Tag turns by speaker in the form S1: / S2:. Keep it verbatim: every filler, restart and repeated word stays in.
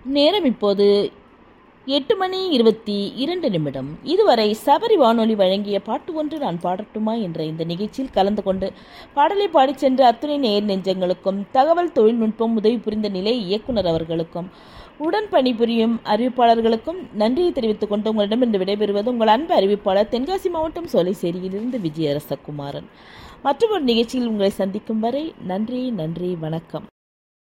S1: நேரம் இப்போது எட்டு மணி இருபத்தி இரண்டு நிமிடம். இதுவரை சபரி வானொலி வழங்கிய பாட்டு ஒன்று நான் பாடட்டுமா என்ற இந்த நிகழ்ச்சியில் கலந்து கொண்டு பாடலை பாடிச் சென்ற அத்துணை நேர் நெஞ்சங்களுக்கும், தகவல் தொழில்நுட்பம் உதவி புரிந்த நிலை இயக்குனர் அவர்களுக்கும், உடன் பணிபுரியும் அறிவிப்பாளர்களுக்கும் நன்றியை தெரிவித்துக் கொண்டு உங்களிடமிருந்து விடைபெறுவது உங்கள் அன்பு அறிவிப்பாளர் தென்காசி மாவட்டம் சோலைசேரியிலிருந்து விஜயரசகுமாரன். மற்றொரு நிகழ்ச்சியில் உங்களை சந்திக்கும் வரை நன்றி நன்றி வணக்கம்.